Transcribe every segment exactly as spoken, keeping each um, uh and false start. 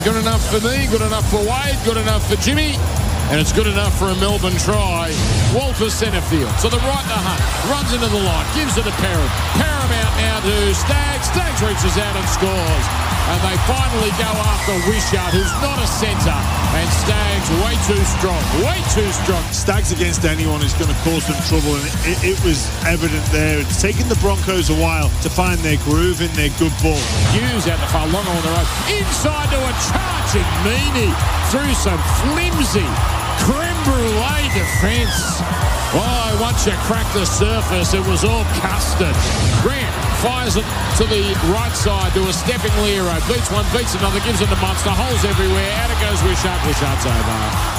Good enough for me, good enough for Wade, good enough for Jimmy, and it's good enough for a Melbourne try. Walter Centrefield to the right to Hunt, runs into the line, gives it to Perham. Perham out now to Staggs. Staggs reaches out and scores. And they finally go after Wishart, who's not a centre, and Staggs way too strong, way too strong. Staggs against anyone is going to cause them trouble, and it, it was evident there. It's taken the Broncos a while to find their groove in their good ball. Hughes out the far long on the road, inside to a charging Meaney, through some flimsy creme brulee defence. Oh, once you cracked the surface, it was all custard. Grant fires it to the right side to a stepping Lero. Beats one, beats another, gives it to Munster. Holes everywhere. Out it goes Wishart. Wishart's over.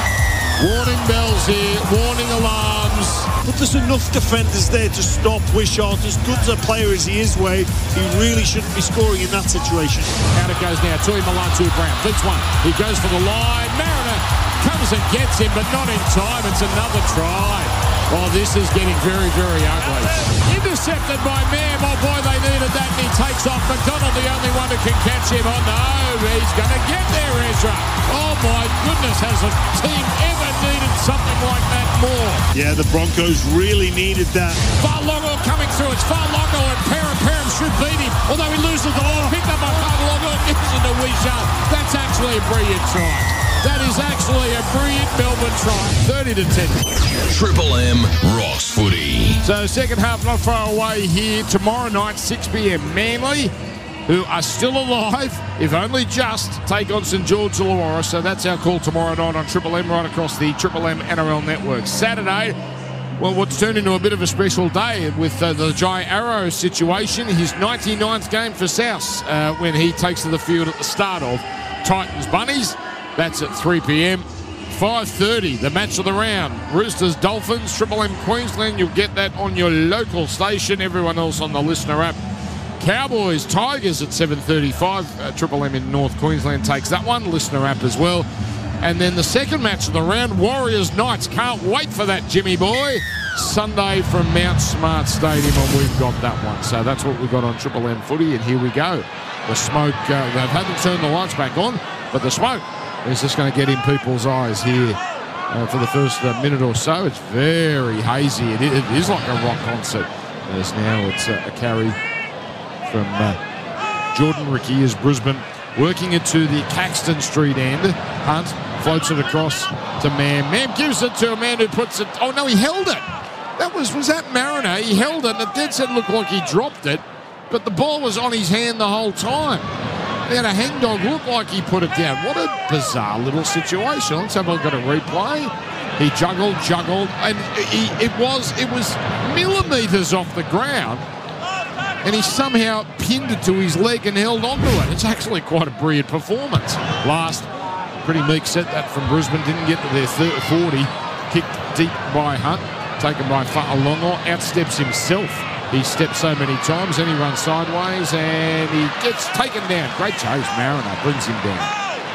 Warning bells here. Warning alarms. But there's enough defenders there to stop Wishart. As good as a player as he is, Wade, he really shouldn't be scoring in that situation. Out it goes now. Tui Milan to Brown. Beats one. He goes for the line. Mariner comes and gets him, but not in time. It's another try. Oh, this is getting very, very ugly. Intercepted by Mam. Oh, boy, they needed that, and he takes off. McDonald, the only one who can catch him. Oh, no, he's going to get there, Ezra. Oh, my goodness, has a team ever needed something like that more? Yeah, the Broncos really needed that. Farlogo coming through. It's Farlogo, and Perham. Perham should beat him, although he loses the ball. Picked up by Farlogo, gives it to Wishart. That's actually a brilliant try. That is actually a brilliant Melbourne try. thirty to ten. Triple M Rocks Footy. So second half not far away here. Tomorrow night, six p m. Manly, who are still alive, if only just, take on St George Illawarra. So that's our call tomorrow night on Triple M, right across the Triple M N R L network. Saturday, well, what's turned into a bit of a special day with uh, the Jai Arrow situation. His ninety-ninth game for South uh, when he takes to the field at the start of Titans Bunnies. That's at three p m. five thirty, the match of the round. Roosters, Dolphins, Triple M Queensland. You'll get that on your local station. Everyone else on the listener app. Cowboys, Tigers at seven thirty-five. Uh, Triple M in North Queensland takes that one. Listener app as well. And then the second match of the round, Warriors, Knights. Can't wait for that, Jimmy boy. Sunday from Mount Smart Stadium, and we've got that one. So that's what we've got on Triple M Footy, and here we go. The smoke, uh, they haven't turned the lights back on, but the smoke is just going to get in people's eyes here uh, for the first uh, minute or so. It's very hazy. It, it is like a rock concert. As now it's uh, a carry from uh, Jordan Ricky as Brisbane working it to the Caxton Street end. Hunt floats it across to Mam. Mam gives it to a man who puts it... Oh, no, he held it. That was... Was that Mariner? He held it, and it did look like he dropped it, but the ball was on his hand the whole time. He had a hangdog look like he put it down. What a bizarre little situation. Let's have a look at a replay. He juggled, juggled, and he, it was it was millimetres off the ground, and he somehow pinned it to his leg and held onto it. It's actually quite a brilliant performance. Last, pretty meek set that from Brisbane. Didn't get to their forty. Kicked deep by Hunt. Taken by Fa'alongo. Outsteps himself. He steps so many times, and he runs sideways, and he gets taken down. Great chase, Mariner brings him down.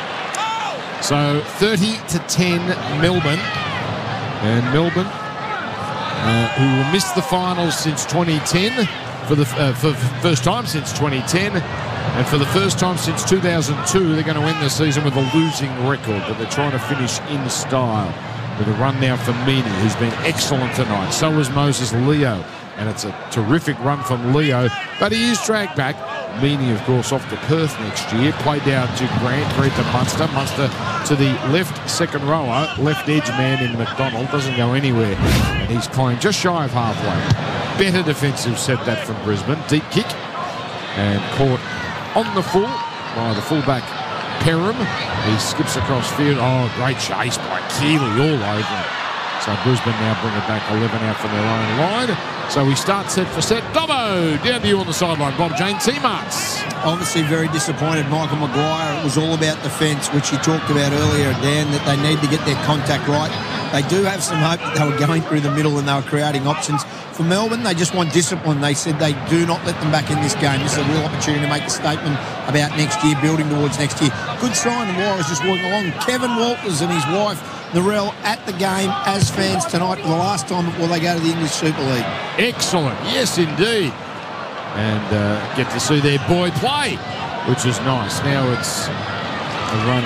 So thirty to ten, Melbourne, and Melbourne, uh, who will miss the finals since twenty ten for the uh, for the first time since twenty ten, and for the first time since two thousand two, they're going to end the season with a losing record, but they're trying to finish in style with a run now for Meaney, who's been excellent tonight. So was Moses Leo. And it's a terrific run from Leo, but he is dragged back. Meaney, of course, off to Perth next year. Played down to Grant, Grant to Munster. Munster to the left second rower, left edge man in McDonald. Doesn't go anywhere. And he's climbed just shy of halfway. Better defensive set that from Brisbane. Deep kick. And caught on the full by the fullback Perham. He skips across field. Oh, great chase by Keeley all over him. So Brisbane now bring it back eleven out from their own line. So we start set for set. Dobbo, down to you on the sideline. Bob Jane, T-Marts. Obviously very disappointed, Michael Maguire. It was all about defence, which he talked about earlier, Dan, that they need to get their contact right. They do have some hope that they were going through the middle and they were creating options. For Melbourne, they just want discipline. They said they do not let them back in this game. This is a real opportunity to make a statement about next year, building towards next year. Good sign, the Warriors just working along. Kevin Walters and his wife, Narelle, at the game as fans tonight for the last time before they go to the English Super League. Excellent. Yes, indeed. And uh, get to see their boy play, which is nice. Now it's a run